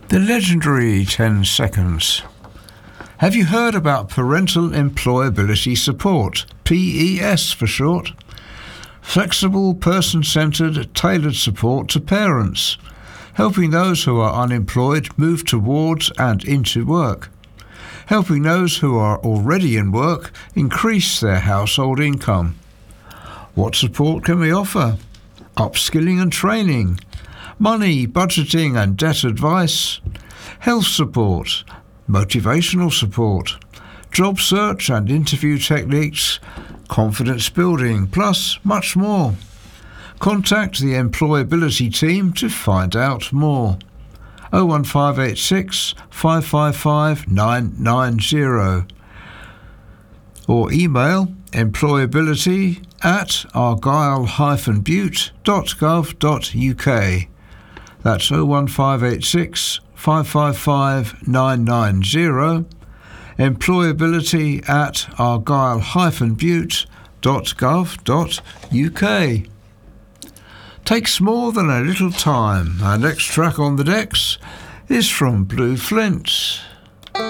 The legendary 10 seconds. Have you heard about Parental Employability Support, PES for short? Flexible, person-centred, tailored support to parents, helping those who are unemployed move towards and into work, helping those who are already in work increase their household income. What support can we offer? Upskilling and training, money, budgeting and debt advice, health support, motivational support, job search and interview techniques, confidence building, plus much more. Contact the employability team to find out more. 01586 555 990 or email employability@argyll-bute.gov.uk. That's 01586 555 990, employability@argyll-bute.gov.uk. Takes more than a little time. Our next track on the decks is from Blue Flint.